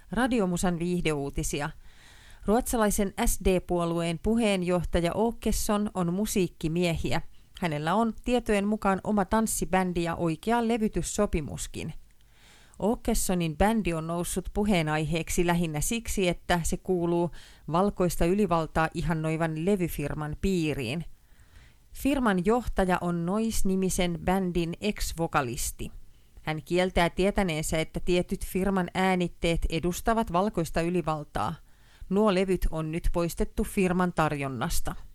Radiomusan viihdeuutisia. Ruotsalaisen SD-puolueen puheenjohtaja Åkesson on musiikkimiehiä. Hänellä on tietojen mukaan oma tanssibändi ja oikea levytyssopimuskin. Åkessonin bändi on noussut puheenaiheeksi lähinnä siksi, että se kuuluu valkoista ylivaltaa ihannoivan levyfirman piiriin. Firman johtaja on Noise-nimisen bändin ex-vokalisti. Hän kieltää tietäneensä, että tietyt firman äänitteet edustavat valkoista ylivaltaa. Nuo levyt on nyt poistettu firman tarjonnasta.